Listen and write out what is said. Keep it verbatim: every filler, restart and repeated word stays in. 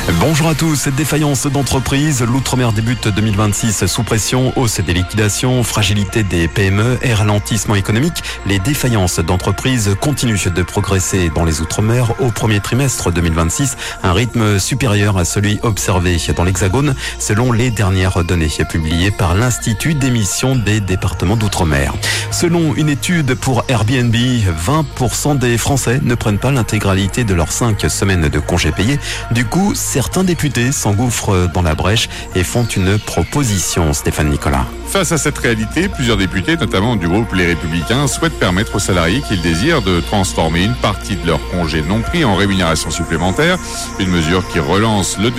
Bonjour à tous. Défaillance d'entreprise, l'outre-mer débute deux mille vingt-six sous pression, hausse des liquidations, fragilité des P M E et ralentissement économique. Les défaillances d'entreprise continuent de progresser dans les outre-mer au premier trimestre deux mille vingt-six, un rythme supérieur à celui observé dans l'Hexagone, selon les dernières données publiées par l'Institut d'émission des départements d'outre-mer. Selon une étude pour Airbnb, vingt pour cent des Français ne prennent pas l'intégralité de leurs cinq semaines de congés payés. Du coup, certains députés s'engouffrent dans la brèche et font une proposition. Stéphane Nicolas. Face à cette réalité, plusieurs députés, notamment du groupe Les Républicains, souhaitent permettre aux salariés qu'ils désirent de transformer une partie de leur congé non pris en rémunération supplémentaire. Une mesure qui relance le